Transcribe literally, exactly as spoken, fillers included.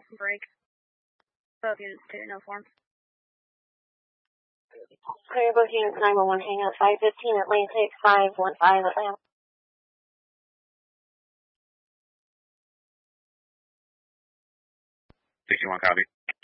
break. Both units to no form. Clear both units nine one one, hang out five fifteen Atlantic, five one five Atlanta. sixty-one, copy.